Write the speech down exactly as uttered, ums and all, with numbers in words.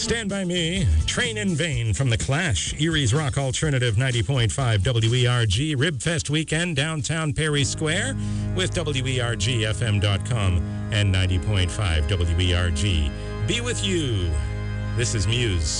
Stand By Me, Train in Vain from The Clash, Erie's Rock Alternative ninety point five W E R G, Ribfest weekend, downtown Perry Square, with W E R G F M dot com and ninety point five W E R G. Be with you. This is Muse.